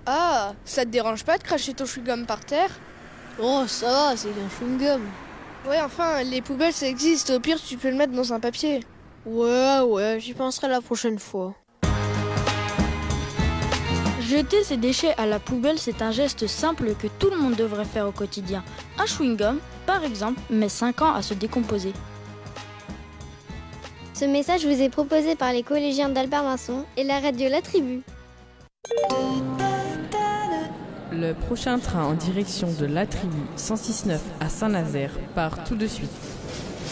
Ah, ça te dérange pas de cracher ton chewing-gum par terre? Oh, ça va, c'est qu'un chewing-gum. Ouais, enfin, les poubelles ça existe, au pire tu peux le mettre dans un papier. Ouais, j'y penserai la prochaine fois. Jeter ses déchets à la poubelle, c'est un geste simple que tout le monde devrait faire au quotidien. Un chewing-gum, par exemple, met 5 ans à se décomposer. Ce message vous est proposé par les collégiens d'Albert Vincent et la radio La Tribu. Le prochain train en direction de La Tribu 106.9 à Saint-Nazaire part tout de suite.